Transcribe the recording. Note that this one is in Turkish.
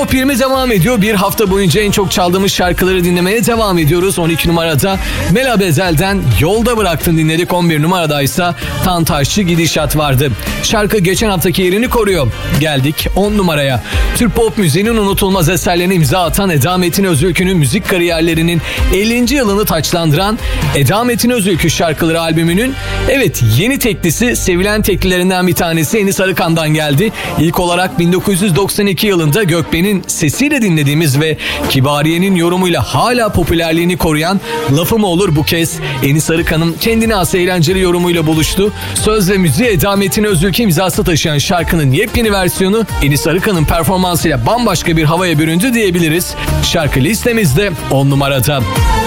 Top 20 devam ediyor. Bir hafta boyunca en çok çaldığımız şarkıları dinlemeye devam ediyoruz. 12 numarada Mela Bezel'den Yolda Bıraktın dinledik. 11 numaradaysa Tantaşçı Gidişat vardı. Şarkı geçen haftaki yerini koruyor. Geldik 10 numaraya. Türk pop müziğinin unutulmaz eserlerine imza atan Eda Metin Özülkü'nün müzik kariyerlerinin 50. yılını taçlandıran Eda Metin Özülkü şarkıları albümünün yeni teklisi, sevilen teklilerinden bir tanesi Enis Arıkan'dan geldi. İlk olarak 1992 yılında Gökben'in sesiyle dinlediğimiz ve Kibariye'nin yorumuyla hala popülerliğini koruyan Lafım Olur bu kez Enis Arıkan'ın kendine has eğlenceli yorumuyla buluştu. Söz ve müziği Eda Metin Özülkü imzası taşıyan şarkının yepyeni versiyonu Enis Arıkan'ın performansıyla bambaşka bir havaya büründü diyebiliriz. Şarkı listemizde 10 numarada.